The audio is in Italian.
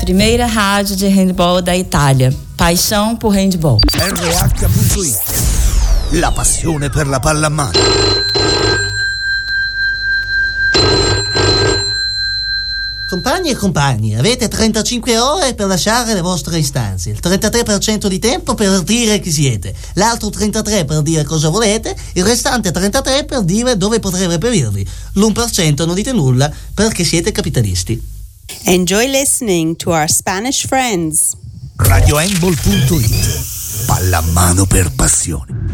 Primeira rádio de handball da Itália. Paixão por handball. RH.it. La passione per la pallamano. Compagni e compagni, avete 35 ore per lasciare le vostre istanze, il 33% di tempo per dire chi siete, l'altro 33% per dire cosa volete, il restante 33% per dire dove potrei reperirvi, l'1% non dite nulla perché siete capitalisti. Enjoy listening to our Spanish friends. Radiohandball.it. Pallamano per passione.